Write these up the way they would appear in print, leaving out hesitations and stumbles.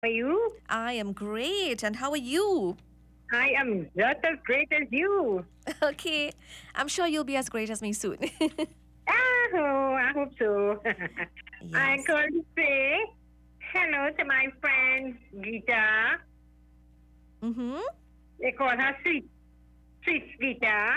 Are you? I am great. And how are you? I am just as great as you. Okay. I'm sure you'll be as great as me soon. Oh, I hope so. I'm Yes. going to say hello to my friend Gita. Mm-hmm. They call her Sweet Gita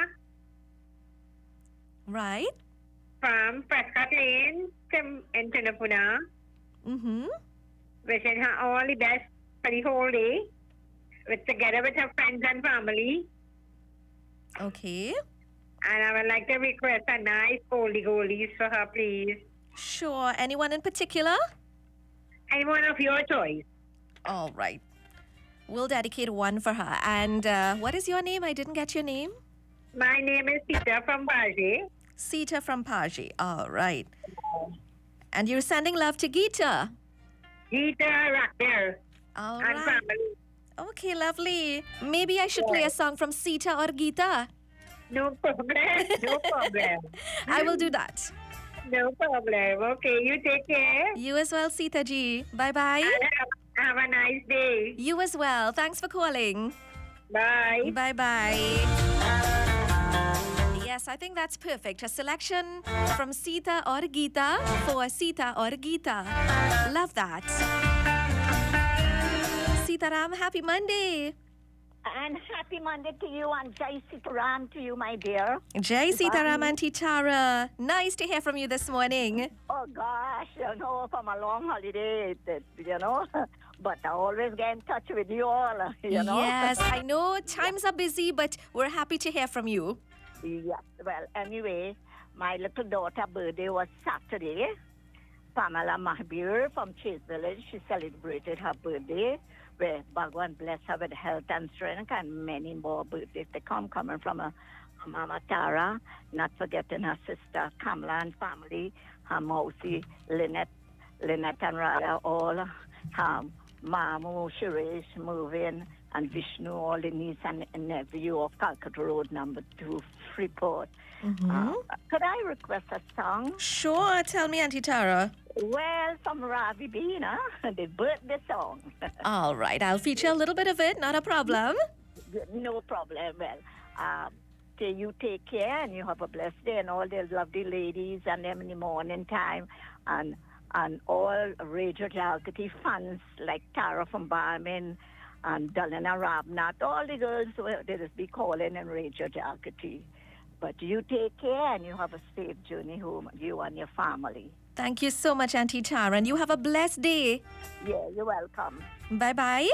Right. from Prescott Lane in Tunapuna. Mm-hmm. Wishing her all the best for the whole day, together with her friends and family. Okay. And I would like to request a nice oldie goldies for her, please. Sure. Anyone in particular? Any one of your choice. All right. We'll dedicate one for her. And what is your name? I didn't get your name. My name is Sita from Baji. Sita from Paji. All right. And you're sending love to Geeta. Gita Raquel All and right. family. Okay, lovely. Maybe I should play a song from Sita or Geeta. No problem. No problem. I will do that. No problem. Okay, you take care. You as well, Sita ji. Bye bye. And have a nice day. You as well. Thanks for calling. Bye. Bye bye. Yes, I think that's perfect. A selection from Sita or Geeta for Sita or Geeta. Love that. Sitaram, happy Monday. And happy Monday to you and Jai Sitaram to you, my dear. Jai Goodbye. Sitaram and Tara. Nice to hear from you this morning. Oh gosh, from a long holiday, but I always get in touch with you all, Yes, I know times are busy, but we're happy to hear from you. Yes. Well, anyway, my little daughter's birthday was Saturday. Pamela Mahbir from Chase Village, she celebrated her birthday. Where Bhagwan bless her with health and strength and many more birthdays to come, coming from her Mama Tara, not forgetting her sister Kamala and family, her Mousy, Lynette and Rada, all her Mamu, Suresh, Movin, and Vishnu, all the niece and nephew of Calcutta Road, number 2, Freeport. Could I request a song? Sure, tell me, Auntie Tara. Well, from Ravi Bina, the birthday song. All right, I'll feature a little bit of it, not a problem. No problem. Well, you take care and you have a blessed day, and all those lovely ladies and them in the morning time, and all Radio Jalkati fans like Tara from Barmin and Dalina Rabnat, all the girls they just be calling in Radio Jalkati. But you take care and you have a safe journey home, you and your family. Thank you so much, Auntie Tara, and you have a blessed day. Yeah, you're welcome. Bye-bye.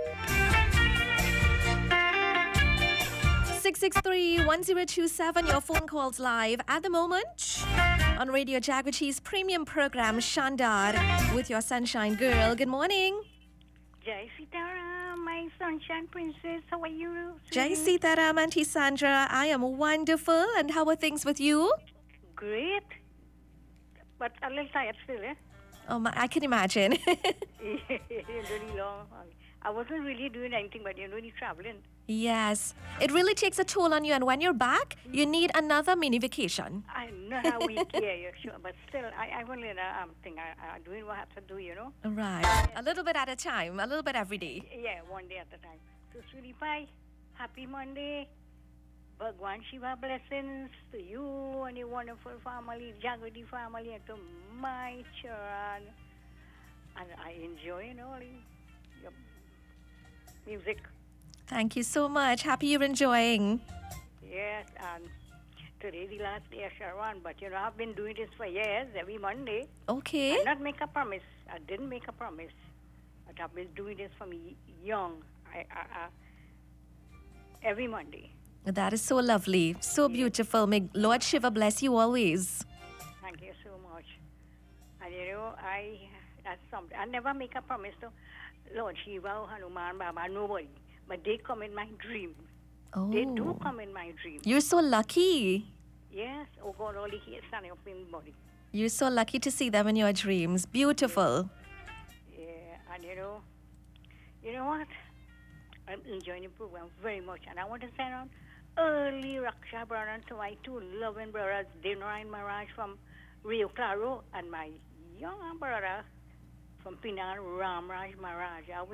663-1027, your phone calls live at the moment on Radio Jagwachi's premium program, Shandar, with your Sunshine Girl. Good morning. Jai Sitaram, my sunshine princess. How are you? Jai Sitaram, Auntie Sandra. I am wonderful. And how are things with you? Great. But a little tired still, eh? Oh, I can imagine. Really long. I wasn't really doing anything, but the traveling. Yes. It really takes a toll on you. And when you're back, you need another mini vacation. I know how we care, sure. But still, I only think I'm doing what I have to do, Right. A little bit at a time. A little bit every day. Yeah, one day at a time. So, sweetie pie, happy Monday. Bhagwan Shiva blessings to you and your wonderful family, Jagwadi family, and to my children. And I enjoy, your music. Thank you so much. Happy you're enjoying. Yes, and today the last day of Sharon, but I've been doing this for years, every Monday. Okay. I not make a promise. I didn't make a promise. But I've been doing this from young. Every Monday. That is so lovely. So beautiful. May Lord Shiva bless you always. Thank you so much. And that's something. I never make a promise to Lord Shiva, Hanuman, Baba, nobody. But they come in my dream. Oh. They do come in my dream. You're so lucky. Yes. Oh God, only He is standing up in body. You're so lucky to see them in your dreams. Beautiful. Yeah, and you know what? I'm enjoying the program very much. And I want to send on early Raksha Bandhan to my two loving brothers, Dinra and Maharaj from Rio Claro, and my young brother from Pinal Ramraj Maharaj. I wish